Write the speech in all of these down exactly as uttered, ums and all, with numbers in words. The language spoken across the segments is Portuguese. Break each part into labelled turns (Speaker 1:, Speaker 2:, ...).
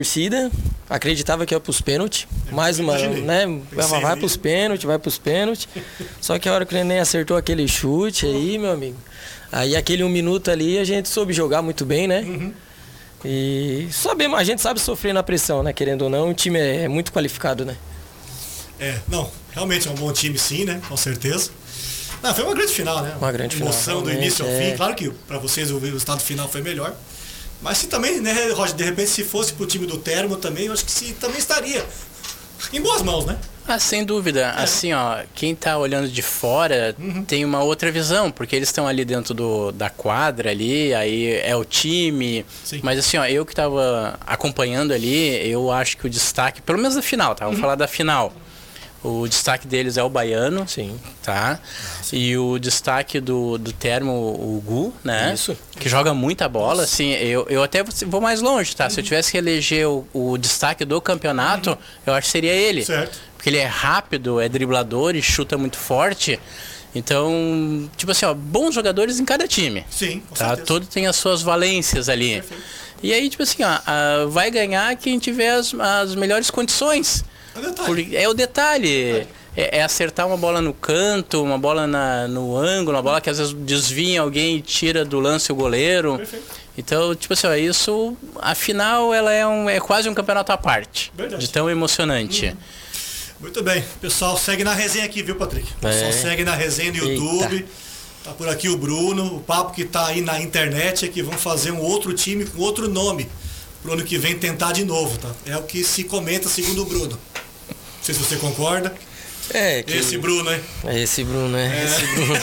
Speaker 1: torcida acreditava que ia pros pênaltis. Mais uma, né? Vai, vai pros pênaltis, vai pros pênaltis. Só que a hora que o Neném acertou aquele chute aí, meu amigo. Aí aquele um minuto ali a gente soube jogar muito bem, né? Uhum. E sabemos, a gente sabe sofrer na pressão, né? Querendo ou não, o time é, é muito qualificado, né?
Speaker 2: É, não, realmente é um bom time sim, né? Com certeza. Não, foi uma grande final, né?
Speaker 1: Uma grande
Speaker 2: emoção
Speaker 1: final.
Speaker 2: Emoção do início ao é... fim. Claro que para vocês o resultado final foi melhor. Mas se também, né, Roger, de repente se fosse pro time do Termo também, eu acho que se, também estaria em boas mãos, né?
Speaker 3: Ah, sem dúvida. É. Assim, ó, quem tá olhando de fora uhum. tem uma outra visão, porque eles estão ali dentro do, da quadra ali, aí é o time. Sim. Mas assim, ó, eu que tava acompanhando ali, eu acho que o destaque, pelo menos da final, tá? Vamos uhum. falar da final. O destaque deles é o Baiano,
Speaker 1: sim,
Speaker 3: tá? Ah, sim. E o destaque do, do Termo, o Gu, né?
Speaker 1: Isso.
Speaker 3: Que joga muita bola, assim, eu, eu até vou mais longe, tá? Uhum. Se eu tivesse que eleger o, o destaque do campeonato, uhum. eu acho que seria ele.
Speaker 2: Certo.
Speaker 3: Porque ele é rápido, é driblador e chuta muito forte. Então, tipo assim, ó, bons jogadores em cada time.
Speaker 2: Sim, com
Speaker 3: tá?
Speaker 2: certeza.
Speaker 3: Todo tem as suas valências ali.
Speaker 2: Perfeito.
Speaker 3: E aí, tipo assim, ó, a, vai ganhar quem tiver as, as melhores condições.
Speaker 2: É o detalhe.
Speaker 3: Por, é o detalhe. É, é acertar uma bola no canto, uma bola na, no ângulo, uma bola que às vezes desvia alguém e tira do lance o goleiro.
Speaker 2: Perfeito.
Speaker 3: Então, tipo assim, ó, isso, afinal, ela é, um, é quase um campeonato à parte.
Speaker 2: Verdade.
Speaker 3: De tão emocionante.
Speaker 2: Uhum. Muito bem. Pessoal, segue na resenha aqui, viu, Patrick? Pessoal, é. segue na resenha no YouTube. Eita. Tá por aqui o Bruno. O papo que tá aí na internet é que vão fazer um outro time com outro nome pro ano que vem tentar de novo, tá? É o que se comenta segundo o Bruno. Não sei se você concorda.
Speaker 1: É, que...
Speaker 2: Esse Bruno, hein?
Speaker 1: É esse Bruno, né? É. Esse Bruno.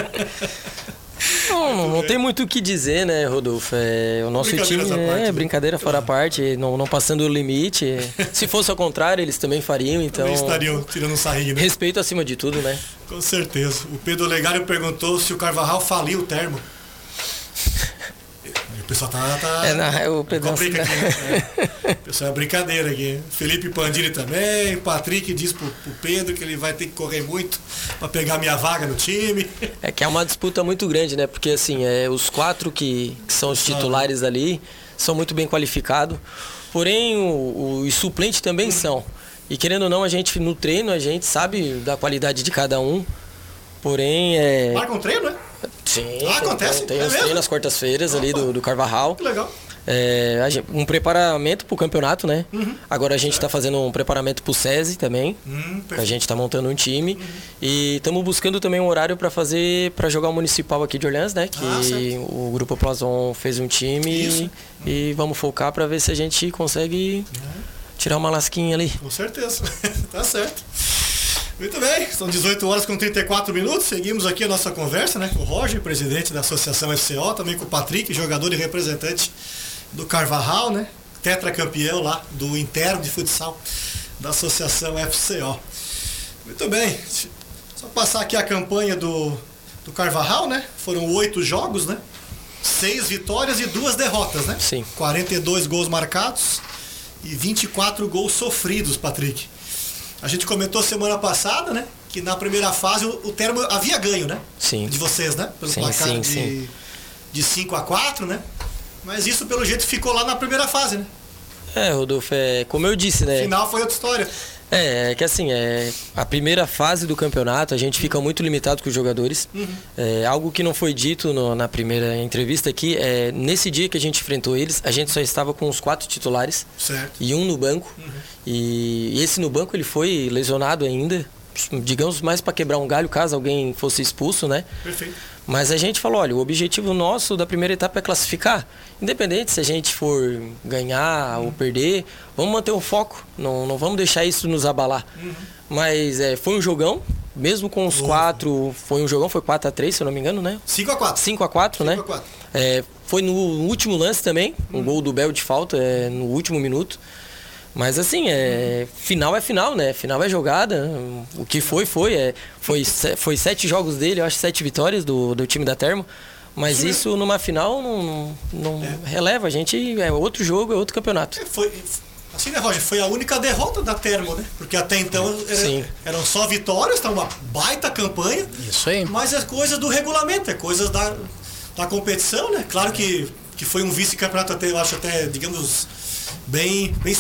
Speaker 1: Não, não, não tem muito o que dizer, né, Rodolfo? É, o nosso time é parte, né? Brincadeira fora a parte, não, não passando o limite. Se fosse ao contrário, eles também fariam, então...
Speaker 2: Também estariam tirando um sarrinho, né?
Speaker 1: Respeito acima de tudo, né?
Speaker 2: Com certeza. O Pedro Legário perguntou se o Carvajal faliu o Termo. O pessoal tá... tá
Speaker 1: é, não, é o Pedro...
Speaker 2: Complica aqui, né? É. O pessoal é brincadeira aqui. Felipe Pandini também. Patrick diz pro, pro Pedro que ele vai ter que correr muito para pegar minha vaga no time.
Speaker 1: É que é uma disputa muito grande, né? Porque assim, é, os quatro que, que são os titulares ali são muito bem qualificados. Porém, o, os suplentes também hum. são. E querendo ou não, a gente no treino, a gente sabe da qualidade de cada um. Porém, é...
Speaker 2: Marca um treino, né?
Speaker 1: Sim,
Speaker 2: ah,
Speaker 1: tem,
Speaker 2: acontece.
Speaker 1: Tem
Speaker 2: é
Speaker 1: os treinos nas quartas-feiras ali do, do Carvajal.
Speaker 2: Que legal.
Speaker 1: É, um preparamento pro campeonato, né?
Speaker 2: Uhum.
Speaker 1: Agora a gente está fazendo um preparamento pro SESI também.
Speaker 2: Uhum,
Speaker 1: a gente está montando um time. Uhum. E estamos buscando também um horário para fazer, para jogar o Municipal aqui de Orleans, né? Que ah, o Grupo Plazon fez um time. Isso. E, e vamos focar para ver se a gente consegue uhum. tirar uma lasquinha ali.
Speaker 2: Com certeza. Tá certo. Muito bem, são dezoito horas com trinta e quatro minutos, seguimos aqui a nossa conversa, né, com o Roger, presidente da Associação F C O, também com o Patrick, jogador e representante do Carvajal, né, tetracampeão lá do interno de futsal da Associação F C O. Muito bem, só passar aqui a campanha do, do Carvajal, né, foram oito jogos, né, seis vitórias e duas derrotas, né?
Speaker 1: Sim.
Speaker 2: quarenta e dois gols marcados e vinte e quatro gols sofridos, Patrick. A gente comentou semana passada, né? Que na primeira fase o, o Termo havia ganho, né?
Speaker 1: Sim.
Speaker 2: De vocês, né? Pelo
Speaker 1: sim,
Speaker 2: placar
Speaker 1: sim,
Speaker 2: de,
Speaker 1: sim.
Speaker 2: de cinco a quatro, né? Mas isso pelo jeito ficou lá na primeira fase, né?
Speaker 1: É, Rodolfo, é, como eu disse, né?
Speaker 2: O final foi outra história.
Speaker 1: É, é que assim, é, a primeira fase do campeonato a gente fica muito limitado com os jogadores. Uhum. É, algo que não foi dito no, na primeira entrevista aqui, é, nesse dia que a gente enfrentou eles, a gente só estava com os quatro titulares.
Speaker 2: Certo.
Speaker 1: E um no banco. Uhum. E, e esse no banco ele foi lesionado ainda, digamos mais para quebrar um galho caso alguém fosse expulso, né?
Speaker 2: Perfeito.
Speaker 1: Mas a gente falou, olha, o objetivo nosso da primeira etapa é classificar. Independente se a gente for ganhar uhum. ou perder, vamos manter o foco, não, não vamos deixar isso nos abalar. Uhum. Mas é, foi um jogão, mesmo com os oh. quatro, foi um jogão, foi quatro a três, se eu não me engano, né?
Speaker 2: cinco a quatro.
Speaker 1: cinco a quatro, né?
Speaker 2: cinco a quatro.
Speaker 1: É, foi no último lance também, uhum. um gol do Bel de falta, é, no último minuto. Mas assim, é, final é final, né? Final é jogada. O que foi, foi. É, foi, foi sete jogos dele, eu acho sete vitórias do, do time da Termo. Mas Sim. isso numa final não, não é. releva. A gente é outro jogo, é outro campeonato.
Speaker 2: É, foi, assim, né, Roger? Foi a única derrota da Termo, né? Porque até então era, eram só vitórias, tá uma baita campanha.
Speaker 3: Isso aí.
Speaker 2: Mas é coisa do regulamento, é coisas da, da competição, né? Claro que, que foi um vice-campeonato até, eu acho até, digamos, bem, bem